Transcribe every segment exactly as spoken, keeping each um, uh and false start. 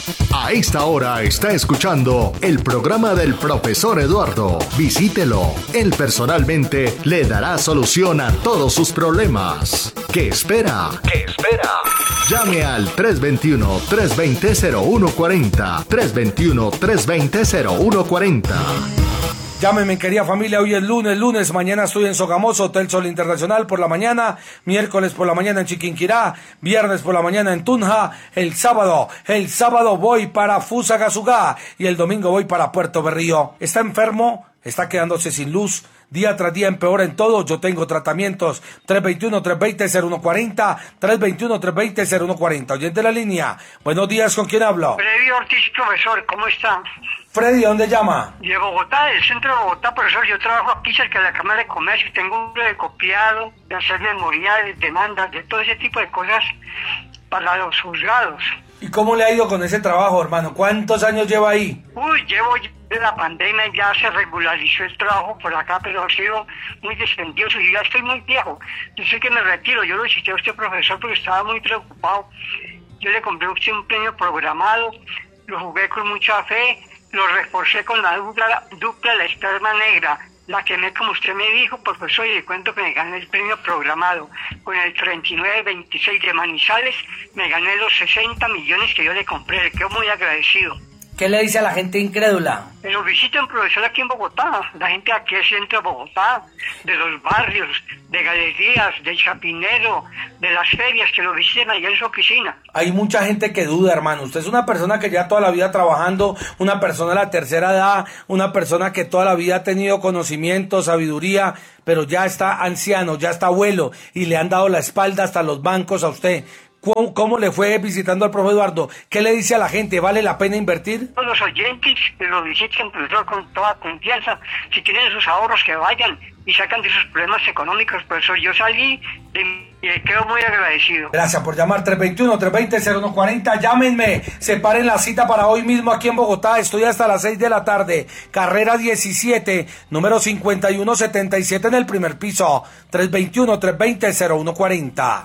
A esta hora está escuchando el programa del profesor Eduardo. Visítelo. Él personalmente le dará solución a todos sus problemas. ¿Qué espera? ¿Qué espera? Llame al tres dos uno, tres dos cero, cero uno cuatro cero, tres dos uno, tres dos cero, cero uno cuatro cero. Llámeme, querida familia, hoy es lunes, lunes, mañana estoy en Sogamoso, Hotel Sol Internacional por la mañana, miércoles por la mañana en Chiquinquirá, viernes por la mañana en Tunja, el sábado, el sábado voy para Fusagasugá y el domingo voy para Puerto Berrío. ¿Está enfermo? ¿Está quedándose sin luz? Día tras día empeora en todo. Yo tengo tratamientos. tres dos uno, tres dos cero, cero uno cuatro cero, tres dos uno, tres dos cero, cero uno cuatro cero. Oyente de la línea. Buenos días, ¿con quién hablo? Freddy Ortiz, profesor, ¿cómo está? Freddy, ¿dónde llama? De Bogotá, del centro de Bogotá, profesor. Yo trabajo aquí cerca de la Cámara de Comercio. Tengo un de copiado, de hacer memoriales, demandas, de todo ese tipo de cosas para los juzgados. ¿Y cómo le ha ido con ese trabajo, hermano? ¿Cuántos años lleva ahí? Uy, llevo de la pandemia, ya se regularizó el trabajo por acá, pero ha sido muy dispendioso y ya estoy muy viejo. Yo sé que me retiro, yo lo visité a usted, profesor, porque estaba muy preocupado. Yo le compré a usted un premio programado, lo jugué con mucha fe, lo reforcé con la dupla, dupla la esperma negra. La quemé como usted me dijo, profesor, y le cuento que me gané el premio programado. Con el treinta y nueve veintiséis de Manizales, me gané los sesenta millones que yo le compré. Le quedo muy agradecido. ¿Qué le dice a la gente incrédula? Me lo visiten, profesor, aquí en Bogotá. La gente aquí es centro de Bogotá, de los barrios, de galerías, del Chapinero, de las ferias, que lo visiten allá en su oficina. Hay mucha gente que duda, hermano. Usted es una persona que ya toda la vida trabajando, una persona de la tercera edad, una persona que toda la vida ha tenido conocimiento, sabiduría, pero ya está anciano, ya está abuelo, y le han dado la espalda hasta los bancos a usted. ¿Cómo, ¿Cómo le fue visitando al profe Eduardo? ¿Qué le dice a la gente? ¿Vale la pena invertir? Todos los oyentes que lo visiten, profesor, con toda confianza. Si tienen sus ahorros, que vayan y sacan de sus problemas económicos, profesor. Yo salí de, y le quedo muy agradecido. Gracias por llamar. tres dos uno, tres dos cero, cero uno cuatro cero. Llámenme. Separen la cita para hoy mismo aquí en Bogotá. Estoy hasta las seis de la tarde. Carrera diecisiete, número cincuenta y uno setenta y siete en el primer piso. tres dos uno, tres dos cero, cero uno cuatro cero.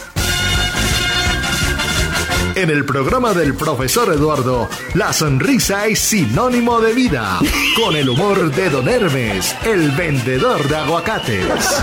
En el programa del profesor Eduardo, la sonrisa es sinónimo de vida. Con el humor de Don Hermes, el vendedor de aguacates.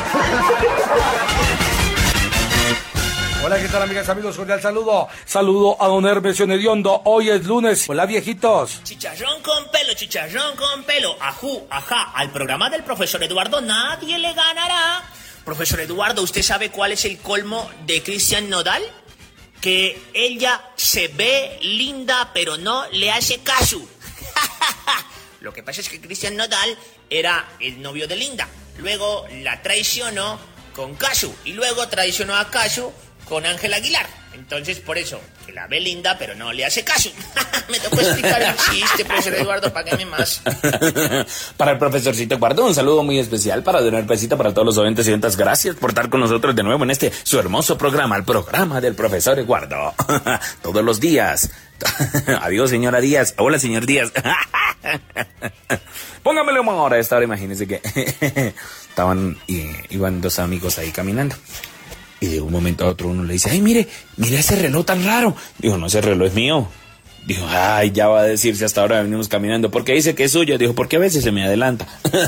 Hola, ¿qué tal, amigas, amigos? Cordial saludo. Saludo a Don Hermes Hediondo. Hoy es lunes. Hola, viejitos. Chicharrón con pelo, chicharrón con pelo. Ajú, ajá. Al programa del profesor Eduardo nadie le ganará. Profesor Eduardo, ¿usted sabe cuál es el colmo de Cristian Nodal? Que ella se ve linda, pero no le hace caso. Lo que pasa es que Cristian Nodal era el novio de Linda. Luego la traicionó con Casu. Y luego traicionó a Casu con Ángel Aguilar. Entonces, por eso, que la ve linda, pero no le hace caso. Me tocó explicar el chiste, profesor Eduardo, págame más. Para el profesorcito Eduardo, un saludo muy especial para Don Herpesito, para todos los oyentes y oyentas. Gracias por estar con nosotros de nuevo en este, su hermoso programa, el programa del profesor Eduardo. Todos los días. Adiós, señora Díaz. Hola, señor Díaz. Póngamele humor a esta hora. Imagínense que estaban, y, iban dos amigos ahí caminando. Y de un momento a otro uno le dice, ay, mire, mire ese reloj tan raro. Dijo, no, ese reloj es mío. Dijo, ay, ya va a decirse, hasta ahora venimos caminando. ¿Por qué dice que es suyo? Dijo, porque a veces se me adelanta.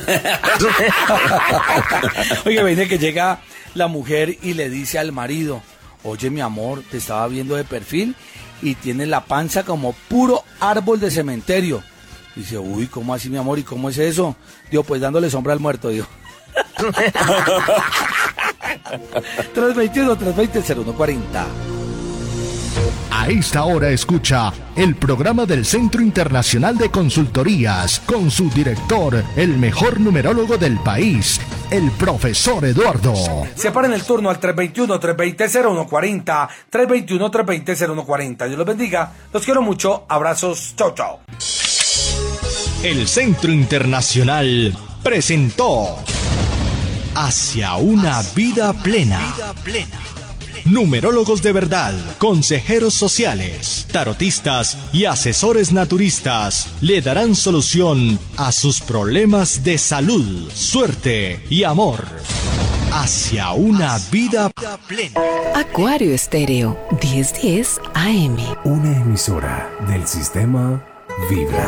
Oye, viene que llega la mujer y le dice al marido, oye, mi amor, te estaba viendo de perfil y tienes la panza como puro árbol de cementerio. Dice, uy, ¿cómo así, mi amor? ¿Y cómo es eso? Digo, pues dándole sombra al muerto, dijo. tres dos uno, tres dos cero, cero uno cuatro cero. A esta hora escucha el programa del Centro Internacional de Consultorías con su director, el mejor numerólogo del país, el profesor Eduardo. Separen el turno al tres dos uno, tres dos cero, cero uno cuatro cero, tres dos uno, tres dos cero, cero uno cuatro cero. Dios los bendiga, los quiero mucho, abrazos, chau, chau. El Centro Internacional presentó Hacia una vida plena. Numerólogos de verdad, consejeros sociales, tarotistas y asesores naturistas le darán solución a sus problemas de salud, suerte y amor. hacia una vida plena. Acuario Estéreo, diez diez A M. Una emisora del sistema Vibra.